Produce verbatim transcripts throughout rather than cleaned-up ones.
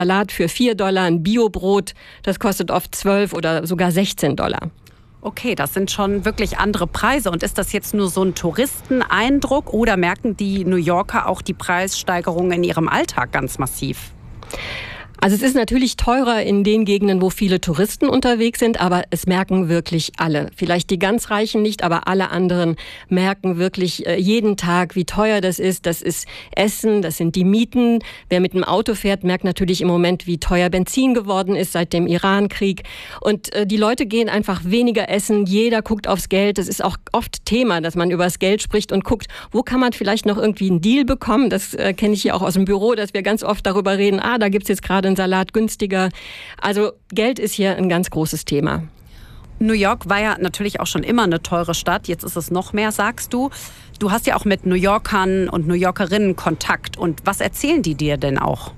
Salat für vier Dollar, ein Biobrot, das kostet oft zwölf oder sogar sechzehn Dollar. Okay, das sind schon wirklich andere Preise. Und ist das jetzt nur so ein Touristeneindruck oder merken die New Yorker auch die Preissteigerungen in ihrem Alltag ganz massiv? Also es ist natürlich teurer in den Gegenden, wo viele Touristen unterwegs sind, aber es merken wirklich alle. Vielleicht die ganz Reichen nicht, aber alle anderen merken wirklich jeden Tag, wie teuer das ist. Das ist Essen, das sind die Mieten. Wer mit dem Auto fährt, merkt natürlich im Moment, wie teuer Benzin geworden ist seit dem Irankrieg. Und die Leute gehen einfach weniger essen. Jeder guckt aufs Geld. Das ist auch oft Thema, dass man über das Geld spricht und guckt, wo kann man vielleicht noch irgendwie einen Deal bekommen. Das äh, kenne ich hier auch aus dem Büro, dass wir ganz oft darüber reden, ah, da gibt's jetzt gerade Salat günstiger. Also Geld ist hier ein ganz großes Thema. New York war ja natürlich auch schon immer eine teure Stadt. Jetzt ist es noch mehr, sagst du. Du hast ja auch mit New Yorkern und New Yorkerinnen Kontakt. Und was erzählen die dir denn auch?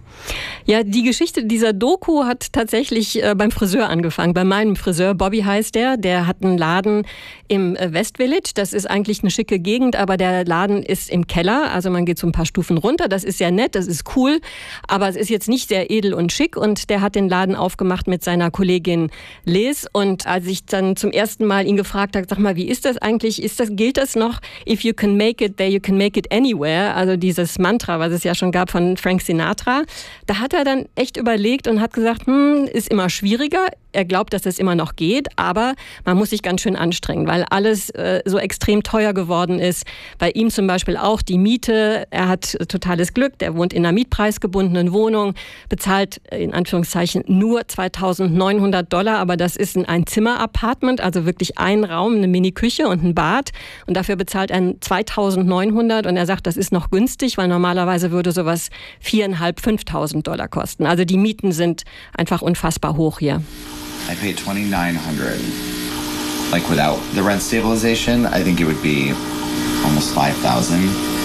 Ja, die Geschichte dieser Doku hat tatsächlich äh, beim Friseur angefangen. Bei meinem Friseur, Bobby heißt der, der hat einen Laden im äh, West Village. Das ist eigentlich eine schicke Gegend, aber der Laden ist im Keller. Also man geht so ein paar Stufen runter. Das ist sehr nett, das ist cool, aber es ist jetzt nicht sehr edel und schick. Und der hat den Laden aufgemacht mit seiner Kollegin Liz. Und als ich dann zum ersten Mal ihn gefragt habe, sag mal, wie ist das eigentlich? Ist das, gilt das noch? If you can make it there, you can make it anywhere. Also dieses Mantra, was es ja schon gab von Frank Sinatra. Da hat er dann echt überlegt und hat gesagt, hm, ist immer schwieriger. Er glaubt, dass es immer noch geht, aber man muss sich ganz schön anstrengen, weil alles äh, so extrem teuer geworden ist. Bei ihm zum Beispiel auch die Miete. Er hat äh, totales Glück. Der wohnt in einer mietpreisgebundenen Wohnung, bezahlt äh, in Anführungszeichen nur zweitausendneunhundert Dollar, aber das ist ein Einzimmer-Apartment, also wirklich ein Raum, eine Mini-Küche und ein Bad. Und dafür bezahlt er zweitausendneunhundert und er sagt, das ist noch günstig, weil normalerweise würde sowas viertausendfünfhundert, fünftausend Dollar kosten. Also die Mieten sind einfach unfassbar hoch hier. I paid twenty-nine hundred. Like without the rent stabilization, I think it would be almost five thousand.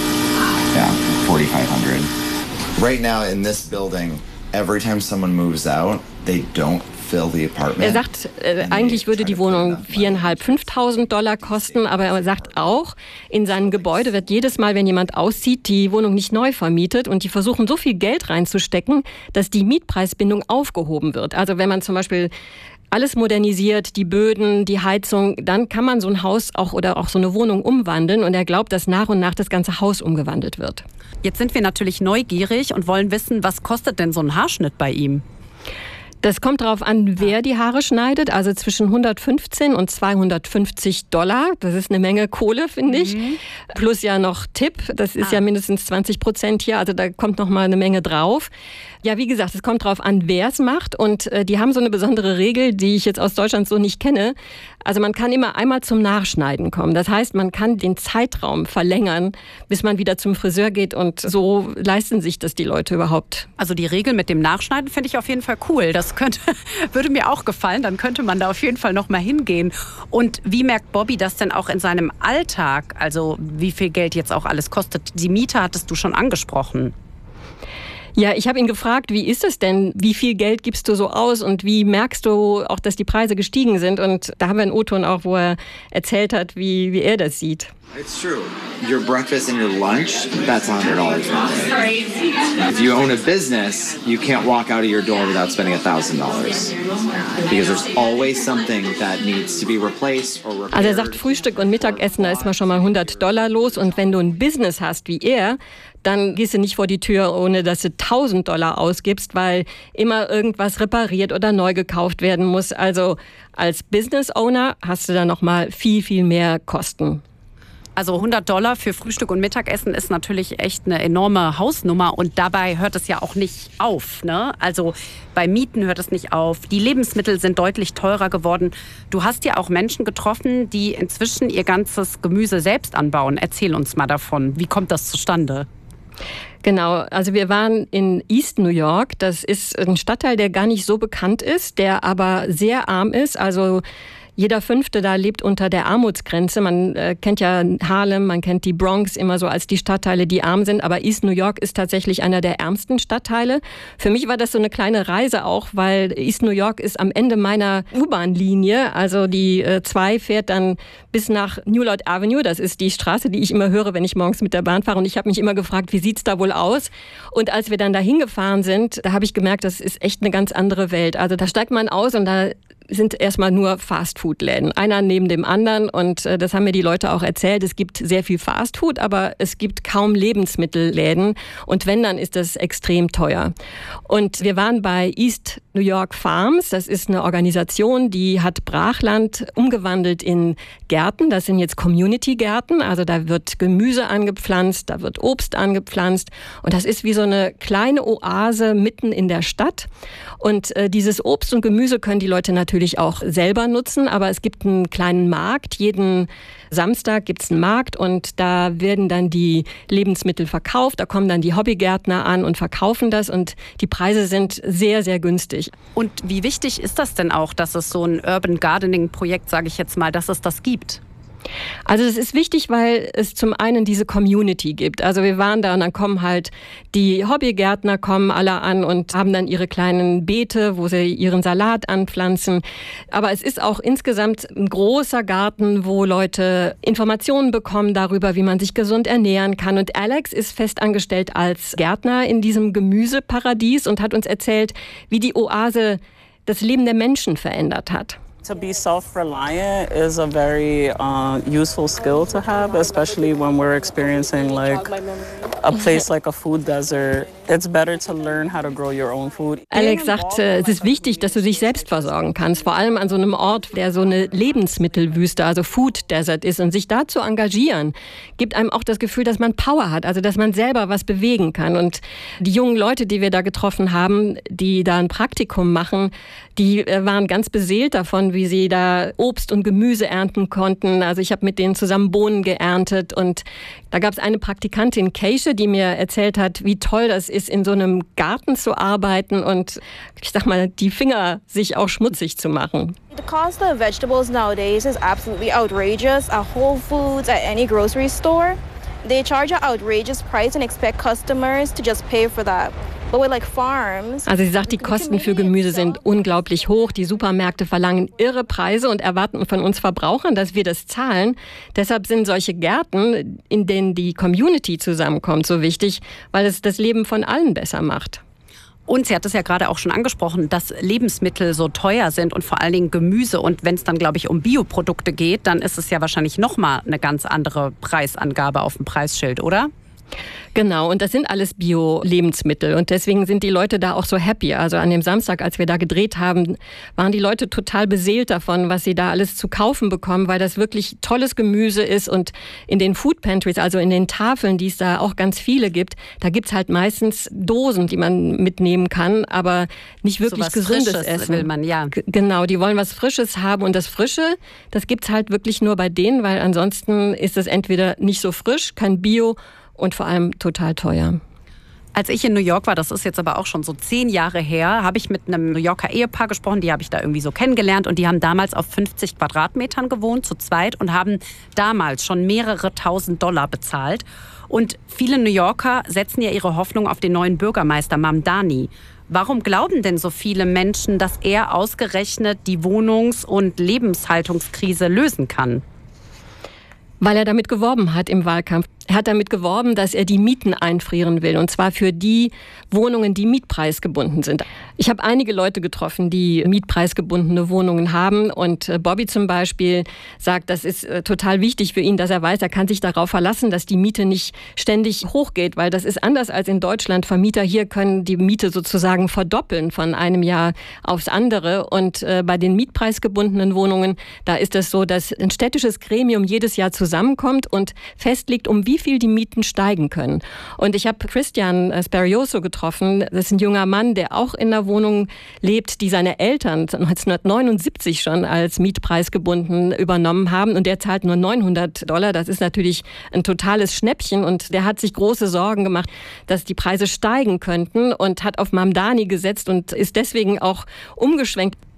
Yeah, forty-five hundred. Right now in this building, every time someone moves out, they don't fill the apartment. Er sagt, äh, eigentlich würde die Wohnung viertausendfünfhundert, fünftausend Dollar kosten, aber er sagt auch, in seinem Gebäude wird jedes Mal, wenn jemand auszieht, die Wohnung nicht neu vermietet und die versuchen so viel Geld reinzustecken, dass die Mietpreisbindung aufgehoben wird. Also wenn man zum Beispiel alles modernisiert, die Böden, die Heizung, dann kann man so ein Haus auch oder auch so eine Wohnung umwandeln und er glaubt, dass nach und nach das ganze Haus umgewandelt wird. Jetzt sind wir natürlich neugierig und wollen wissen, was kostet denn so ein Haarschnitt bei ihm? Das kommt darauf an, wer die Haare schneidet. Also zwischen hundertfünfzehn und zweihundertfünfzig Dollar. Das ist eine Menge Kohle, finde ich. Mhm. Plus ja noch Tipp. Das ist ah. ja mindestens zwanzig Prozent hier. Also da kommt noch mal eine Menge drauf. Ja, wie gesagt, es kommt darauf an, wer es macht. Und äh, die haben so eine besondere Regel, die ich jetzt aus Deutschland so nicht kenne. Also man kann immer einmal zum Nachschneiden kommen. Das heißt, man kann den Zeitraum verlängern, bis man wieder zum Friseur geht. Und so leisten sich das die Leute überhaupt. Also die Regel mit dem Nachschneiden finde ich auf jeden Fall cool. Das könnte, würde mir auch gefallen. Dann könnte man da auf jeden Fall noch mal hingehen. Und wie merkt Bobby das denn auch in seinem Alltag? Also wie viel Geld jetzt auch alles kostet? Die Miete hattest du schon angesprochen. Ja, ich habe ihn gefragt, wie ist es denn? Wie viel Geld gibst du so aus und wie merkst du auch, dass die Preise gestiegen sind? Und da haben wir einen O-Ton auch, wo er erzählt hat, wie, wie er das sieht. It's true. Your breakfast and your lunch, that's one hundred dollars. If you own a business, you can't walk out of your door without spending one thousand dollars. Because there's always something that needs to be replaced or repaired. Also er sagt, Frühstück und Mittagessen, da ist man schon mal hundert Dollar los. Und wenn du ein Business hast wie er, dann gehst du nicht vor die Tür, ohne dass du tausend Dollar ausgibst, weil immer irgendwas repariert oder neu gekauft werden muss. Also als Business Owner hast du da noch mal viel, viel mehr Kosten. Also hundert Dollar für Frühstück und Mittagessen ist natürlich echt eine enorme Hausnummer und dabei hört es ja auch nicht auf, ne? Also bei Mieten hört es nicht auf. Die Lebensmittel sind deutlich teurer geworden. Du hast ja auch Menschen getroffen, die inzwischen ihr ganzes Gemüse selbst anbauen. Erzähl uns mal davon. Wie kommt das zustande? Genau, also wir waren in East New York. Das ist ein Stadtteil, der gar nicht so bekannt ist, der aber sehr arm ist. Also Jeder Fünfte da lebt unter der Armutsgrenze. Man äh, kennt ja Harlem, man kennt die Bronx immer so als die Stadtteile, die arm sind. Aber East New York ist tatsächlich einer der ärmsten Stadtteile. Für mich war das so eine kleine Reise auch, weil East New York ist am Ende meiner U-Bahn-Linie. Also die äh, zwei fährt dann bis nach New Lloyd Avenue. Das ist die Straße, die ich immer höre, wenn ich morgens mit der Bahn fahre. Und ich habe mich immer gefragt, wie sieht's da wohl aus? Und als wir dann da hingefahren sind, da habe ich gemerkt, das ist echt eine ganz andere Welt. Also da steigt man aus und da sind erstmal nur Fastfood-Läden, einer neben dem anderen. Und äh, das haben mir die Leute auch erzählt. Es gibt sehr viel Fastfood, aber es gibt kaum Lebensmittelläden. Und wenn, dann ist das extrem teuer. Und wir waren bei East New York Farms. Das ist eine Organisation, die hat Brachland umgewandelt in Gärten. Das sind jetzt Community-Gärten. Also da wird Gemüse angepflanzt, da wird Obst angepflanzt. Und das ist wie so eine kleine Oase mitten in der Stadt. Und äh, dieses Obst und Gemüse können die Leute natürlich auch selber nutzen, aber es gibt einen kleinen Markt. Jeden Samstag gibt es einen Markt und da werden dann die Lebensmittel verkauft. Da kommen dann die Hobbygärtner an und verkaufen das und die Preise sind sehr, sehr günstig. Und wie wichtig ist das denn auch, dass es so ein Urban Gardening-Projekt, sage ich jetzt mal, dass es das gibt? Also es ist wichtig, weil es zum einen diese Community gibt. Also wir waren da und dann kommen halt die Hobbygärtner, kommen alle an und haben dann ihre kleinen Beete, wo sie ihren Salat anpflanzen. Aber es ist auch insgesamt ein großer Garten, wo Leute Informationen bekommen darüber, wie man sich gesund ernähren kann. Und Alex ist festangestellt als Gärtner in diesem Gemüseparadies und hat uns erzählt, wie die Oase das Leben der Menschen verändert hat. To be self-reliant is a very uh, useful skill to have, especially when we're experiencing like a place like a food desert. It's better to learn how to grow your own food. Alex sagt, es ist wichtig, dass du dich selbst versorgen kannst, vor allem an so einem Ort, der so eine Lebensmittelwüste, also Food Desert ist. Und sich da zu engagieren, gibt einem auch das Gefühl, dass man Power hat, also dass man selber was bewegen kann. Und die jungen Leute, die wir da getroffen haben, die da ein Praktikum machen, die waren ganz beseelt davon, wie sie da Obst und Gemüse ernten konnten. Also ich habe mit denen zusammen Bohnen geerntet und da gab es eine Praktikantin, Keisha, die mir erzählt hat, wie toll das ist, in so einem Garten zu arbeiten und ich sag mal, die Finger sich auch schmutzig zu machen. The cost of vegetables nowadays is absolutely outrageous at Whole Foods, at any grocery store. They charge an outrageous price and expect customers to just pay for that. Also sie sagt, die Kosten für Gemüse sind unglaublich hoch. Die Supermärkte verlangen irre Preise und erwarten von uns Verbrauchern, dass wir das zahlen. Deshalb sind solche Gärten, in denen die Community zusammenkommt, so wichtig, weil es das Leben von allen besser macht. Und sie hat es ja gerade auch schon angesprochen, dass Lebensmittel so teuer sind und vor allen Dingen Gemüse. Und wenn es dann, glaube ich, um Bioprodukte geht, dann ist es ja wahrscheinlich nochmal eine ganz andere Preisangabe auf dem Preisschild, oder? Genau, und das sind alles Bio-Lebensmittel und deswegen sind die Leute da auch so happy. Also an dem Samstag, als wir da gedreht haben, waren die Leute total beseelt davon, was sie da alles zu kaufen bekommen, weil das wirklich tolles Gemüse ist und in den Food Pantries, also in den Tafeln, die es da auch ganz viele gibt, da gibt's halt meistens Dosen, die man mitnehmen kann, aber nicht wirklich so gesundes Frisches Essen. Will man, ja. G- genau, die wollen was Frisches haben und das Frische, das gibt's halt wirklich nur bei denen, weil ansonsten ist es entweder nicht so frisch, kein Bio und vor allem total teuer. Als ich in New York war, das ist jetzt aber auch schon so zehn Jahre her, habe ich mit einem New Yorker Ehepaar gesprochen, die habe ich da irgendwie so kennengelernt und die haben damals auf fünfzig Quadratmetern gewohnt, zu zweit und haben damals schon mehrere tausend Dollar bezahlt. Und viele New Yorker setzen ja ihre Hoffnung auf den neuen Bürgermeister Mamdani. Warum glauben denn so viele Menschen, dass er ausgerechnet die Wohnungs- und Lebenshaltungskrise lösen kann? Weil er damit geworben hat im Wahlkampf. Er hat damit geworben, dass er die Mieten einfrieren will. Und zwar für die Wohnungen, die mietpreisgebunden sind. Ich habe einige Leute getroffen, die mietpreisgebundene Wohnungen haben. Und Bobby zum Beispiel sagt, das ist total wichtig für ihn, dass er weiß, er kann sich darauf verlassen, dass die Miete nicht ständig hochgeht. Weil das ist anders als in Deutschland. Vermieter hier können die Miete sozusagen verdoppeln von einem Jahr aufs andere. Und bei den mietpreisgebundenen Wohnungen, da ist es so, dass ein städtisches Gremium jedes Jahr zusammenkommt und festlegt, um wie viel die Mieten steigen können. Und ich habe Christian Sperioso getroffen. Das ist ein junger Mann, der auch in einer Wohnung lebt, die seine Eltern neunzehnhundertneunundsiebzig schon als mietpreisgebunden übernommen haben. Und der zahlt nur neunhundert Dollar. Das ist natürlich ein totales Schnäppchen. Und der hat sich große Sorgen gemacht, dass die Preise steigen könnten und hat auf Mamdani gesetzt und ist deswegen auch umgeschwenkt.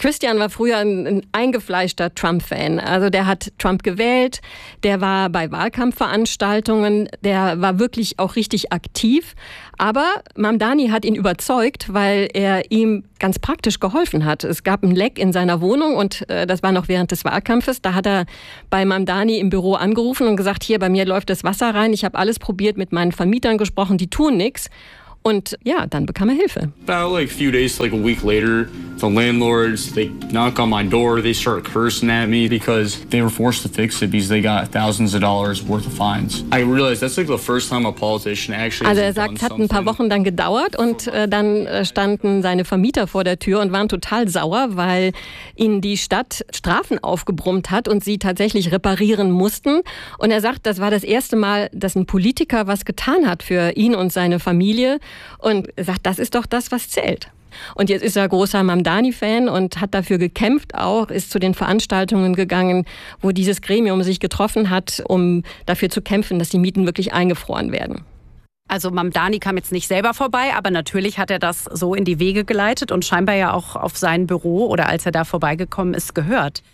Christian war früher ein, ein eingefleischter Trump-Fan. Also der hat Trump gewählt, der war bei Wahlkampfveranstaltungen, der war wirklich auch richtig aktiv. Aber Mamdani hat ihn überzeugt, weil er ihm ganz praktisch geholfen hat. Es gab ein Leck in seiner Wohnung und äh, das war noch während des Wahlkampfes. Da hat er bei Mamdani im Büro angerufen und gesagt, hier, bei mir läuft das Wasser rein. Ich habe alles probiert, mit meinen Vermietern gesprochen, die tun nichts. Und ja, dann bekam er Hilfe. About like a few days, like a week later, the landlords, they knock on my door, they start cursing at me because they were forced to fix it because they got thousands of dollars worth of fines. I realized that's like the first time a politician actually. Also er sagt, es hat ein paar Wochen dann gedauert und äh, dann äh, standen seine Vermieter vor der Tür und waren total sauer, weil ihnen die Stadt Strafen aufgebrummt hat und sie tatsächlich reparieren mussten. Und er sagt, das war das erste Mal, dass ein Politiker was getan hat für ihn und seine Familie. Und sagt, das ist doch das, was zählt. Und jetzt ist er großer Mamdani-Fan und hat dafür gekämpft auch, ist zu den Veranstaltungen gegangen, wo dieses Gremium sich getroffen hat, um dafür zu kämpfen, dass die Mieten wirklich eingefroren werden. Also Mamdani kam jetzt nicht selber vorbei, aber natürlich hat er das so in die Wege geleitet und scheinbar ja auch auf sein Büro oder als er da vorbeigekommen ist, gehört.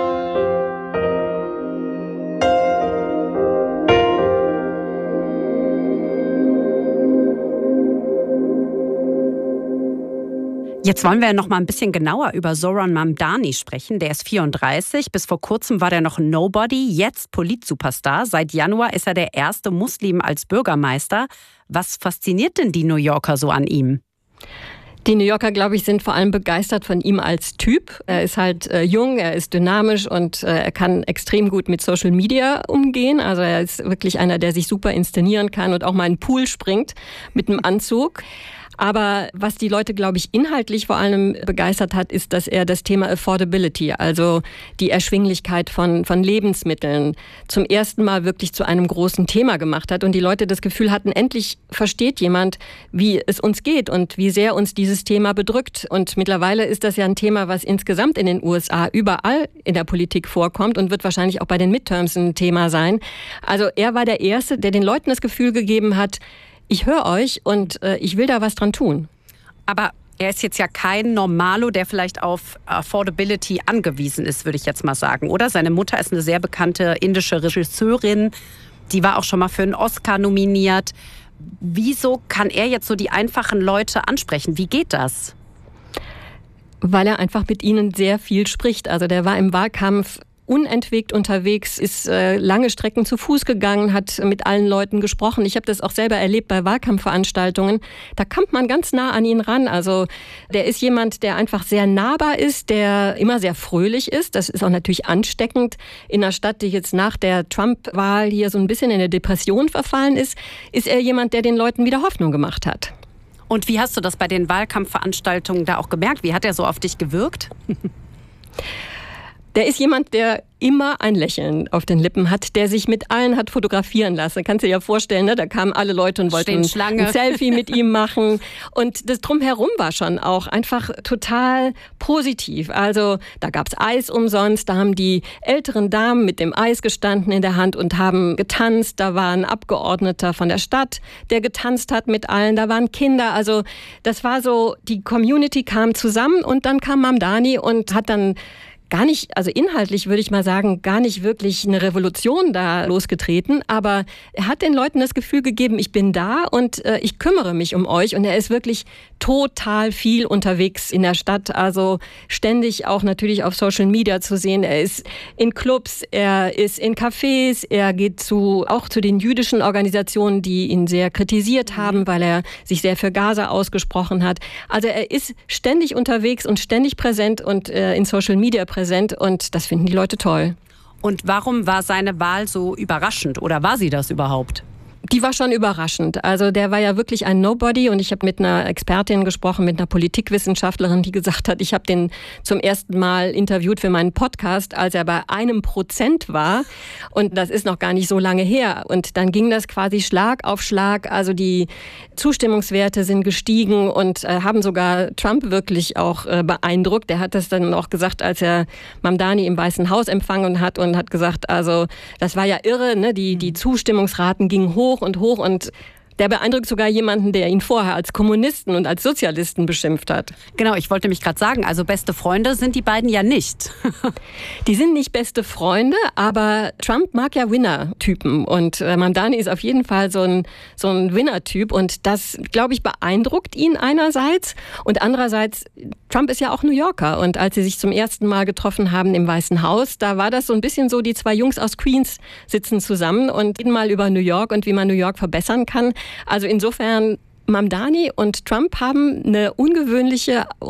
Jetzt wollen wir noch mal ein bisschen genauer über Zohran Mamdani sprechen. Der ist vierunddreißig. Bis vor kurzem war der noch ein Nobody, jetzt Polit-Superstar. Seit Januar ist er der erste Muslim als Bürgermeister. Was fasziniert denn die New Yorker so an ihm? Die New Yorker, glaube ich, sind vor allem begeistert von ihm als Typ. Er ist halt äh, jung, er ist dynamisch und äh, er kann extrem gut mit Social Media umgehen. Also er ist wirklich einer, der sich super inszenieren kann und auch mal in den Pool springt mit einem Anzug. Aber was die Leute, glaube ich, inhaltlich vor allem begeistert hat, ist, dass er das Thema Affordability, also die Erschwinglichkeit von, von Lebensmitteln, zum ersten Mal wirklich zu einem großen Thema gemacht hat. Und die Leute das Gefühl hatten, endlich versteht jemand, wie es uns geht und wie sehr uns dieses Thema bedrückt. Und mittlerweile ist das ja ein Thema, was insgesamt in den U S A überall in der Politik vorkommt und wird wahrscheinlich auch bei den Midterms ein Thema sein. Also er war der Erste, der den Leuten das Gefühl gegeben hat, ich höre euch und äh, ich will da was dran tun. Aber er ist jetzt ja kein Normalo, der vielleicht auf Affordability angewiesen ist, würde ich jetzt mal sagen, oder? Seine Mutter ist eine sehr bekannte indische Regisseurin. Die war auch schon mal für einen Oscar nominiert. Wieso kann er jetzt so die einfachen Leute ansprechen? Wie geht das? Weil er einfach mit ihnen sehr viel spricht. Also der war im Wahlkampf unentwegt unterwegs, ist äh, lange Strecken zu Fuß gegangen, hat mit allen Leuten gesprochen. Ich habe das auch selber erlebt bei Wahlkampfveranstaltungen. Da kommt man ganz nah an ihn ran. Also der ist jemand, der einfach sehr nahbar ist, der immer sehr fröhlich ist. Das ist auch natürlich ansteckend. In einer Stadt, die jetzt nach der Trump-Wahl hier so ein bisschen in eine Depression verfallen ist, ist er jemand, der den Leuten wieder Hoffnung gemacht hat. Und wie hast du das bei den Wahlkampfveranstaltungen da auch gemerkt? Wie hat er so auf dich gewirkt? Der ist jemand, der immer ein Lächeln auf den Lippen hat, der sich mit allen hat fotografieren lassen. Kannst du dir ja vorstellen, ne? Da kamen alle Leute und wollten ein Selfie mit ihm machen. Und das Drumherum war schon auch einfach total positiv. Also da gab's Eis umsonst, da haben die älteren Damen mit dem Eis gestanden in der Hand und haben getanzt. Da war ein Abgeordneter von der Stadt, der getanzt hat mit allen. Da waren Kinder. Also das war so, die Community kam zusammen und dann kam Mamdani und hat dann gar nicht, also inhaltlich würde ich mal sagen, gar nicht wirklich eine Revolution da losgetreten, aber er hat den Leuten das Gefühl gegeben, ich bin da und äh, ich kümmere mich um euch und er ist wirklich total viel unterwegs in der Stadt, also ständig auch natürlich auf Social Media zu sehen. Er ist in Clubs, er ist in Cafés, er geht zu, auch zu den jüdischen Organisationen, die ihn sehr kritisiert haben, weil er sich sehr für Gaza ausgesprochen hat. Also er ist ständig unterwegs und ständig präsent und äh, in Social Media präsent. Und das finden die Leute toll. Und warum war seine Wahl so überraschend? Oder war sie das überhaupt? Die war schon überraschend. Also der war ja wirklich ein Nobody und ich habe mit einer Expertin gesprochen, mit einer Politikwissenschaftlerin, die gesagt hat, ich habe den zum ersten Mal interviewt für meinen Podcast, als er bei einem Prozent war und das ist noch gar nicht so lange her. Und dann ging das quasi Schlag auf Schlag. Also die Zustimmungswerte sind gestiegen und äh, haben sogar Trump wirklich auch äh, beeindruckt. Er hat das dann auch gesagt, als er Mamdani im Weißen Haus empfangen hat und hat gesagt, also das war ja irre, ne? Die, die Zustimmungsraten gingen hoch und hoch und Der beeindruckt sogar jemanden, der ihn vorher als Kommunisten und als Sozialisten beschimpft hat. Genau, ich wollte mich gerade sagen, also beste Freunde sind die beiden ja nicht. Die sind nicht beste Freunde, aber Trump mag ja Winner-Typen. Und äh, Mamdani ist auf jeden Fall so ein, so ein Winner-Typ. Und das, glaube ich, beeindruckt ihn einerseits. Und andererseits, Trump ist ja auch New Yorker. Und als sie sich zum ersten Mal getroffen haben im Weißen Haus, da war das so ein bisschen so, die zwei Jungs aus Queens sitzen zusammen und reden mal über New York und wie man New York verbessern kann. Also insofern, Mamdani und Trump haben eine ungewöhnliche